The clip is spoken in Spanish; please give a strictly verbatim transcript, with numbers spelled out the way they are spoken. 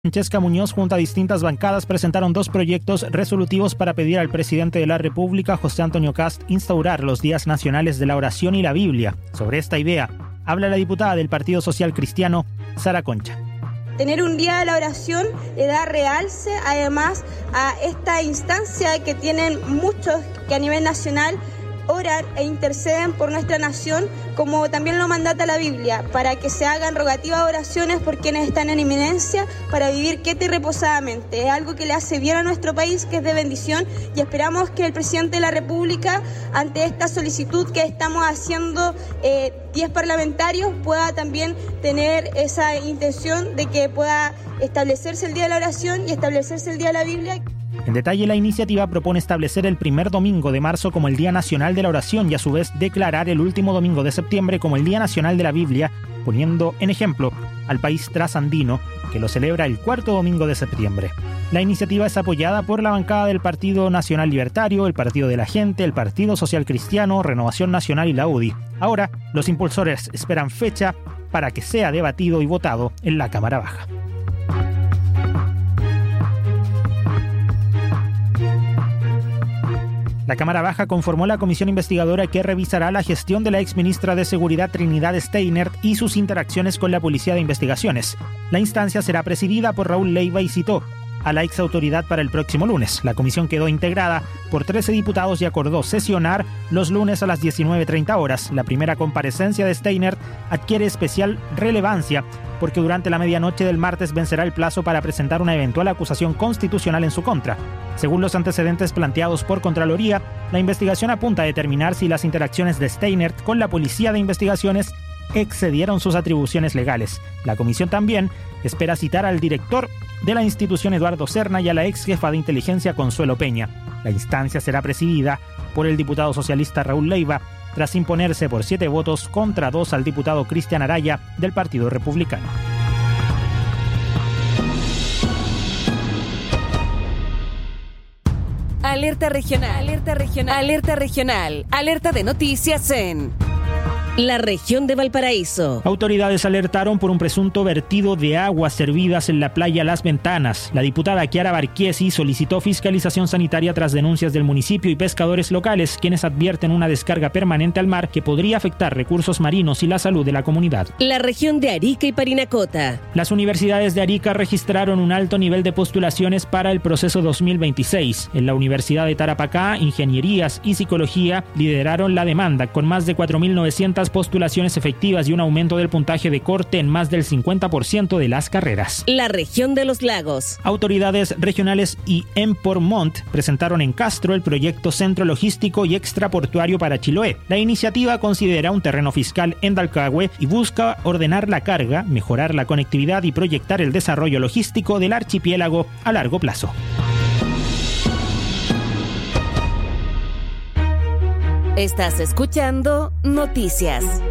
Francesca Muñoz, junto a distintas bancadas, presentaron dos proyectos resolutivos para pedir al presidente de la República, José Antonio Kast, instaurar los días nacionales de la oración y la Biblia. Sobre esta idea, habla la diputada del Partido Social Cristiano, Sara Concha. Tener un día de la oración le da realce, además, a esta instancia que tienen muchos que a nivel nacional oran e interceden por nuestra nación, como también lo mandata la Biblia, para que se hagan rogativas oraciones por quienes están en inminencia, para vivir quieta y reposadamente. Es algo que le hace bien a nuestro país, que es de bendición, y esperamos que el presidente de la República, ante esta solicitud que estamos haciendo eh, diez parlamentarios, pueda también tener esa intención de que pueda establecerse el día de la oración y establecerse el día de la Biblia. En detalle, la iniciativa propone establecer el primer domingo de marzo como el Día Nacional de la Oración y a su vez declarar el último domingo de septiembre como el Día Nacional de la Biblia, poniendo en ejemplo al país trasandino, que lo celebra el cuarto domingo de septiembre. La iniciativa es apoyada por la bancada del Partido Nacional Libertario, el Partido de la Gente, el Partido Social Cristiano, Renovación Nacional y la U D I. Ahora, los impulsores esperan fecha para que sea debatido y votado en la Cámara Baja. La Cámara Baja conformó la comisión investigadora que revisará la gestión de la exministra de Seguridad Trinidad Steinert y sus interacciones con la Policía de Investigaciones. La instancia será presidida por Raúl Leiva y citó a la exautoridad para el próximo lunes. La comisión quedó integrada por trece diputados y acordó sesionar los lunes a las diecinueve treinta horas. La primera comparecencia de Steinert adquiere especial relevancia porque durante la medianoche del martes vencerá el plazo para presentar una eventual acusación constitucional en su contra. Según los antecedentes planteados por Contraloría, la investigación apunta a determinar si las interacciones de Steinert con la Policía de Investigaciones excedieron sus atribuciones legales. La comisión también espera citar al director de la institución, Eduardo Serna, y a la ex jefa de inteligencia, Consuelo Peña. La instancia será presidida por el diputado socialista Raúl Leiva, tras imponerse por siete votos contra dos al diputado Cristian Araya del Partido Republicano. Alerta regional, alerta regional, alerta regional, alerta de noticias en la región de Valparaíso. Autoridades alertaron por un presunto vertido de aguas servidas en la playa Las Ventanas. La diputada Kiara Barquiesi solicitó fiscalización sanitaria tras denuncias del municipio y pescadores locales, quienes advierten una descarga permanente al mar que podría afectar recursos marinos y la salud de la comunidad. La región de Arica y Parinacota. Las universidades de Arica registraron un alto nivel de postulaciones para el proceso dos mil veintiséis. En la Universidad de Tarapacá, Ingenierías y Psicología lideraron la demanda, con más de cuatro mil novecientas postulaciones efectivas y un aumento del puntaje de corte en más del cincuenta por ciento de las carreras. La región de los lagos. Autoridades regionales y Empormont presentaron en Castro el proyecto Centro Logístico y Extraportuario para Chiloé. La iniciativa considera un terreno fiscal en Dalcahue y busca ordenar la carga, mejorar la conectividad y proyectar el desarrollo logístico del archipiélago a largo plazo. Estás escuchando Noticias.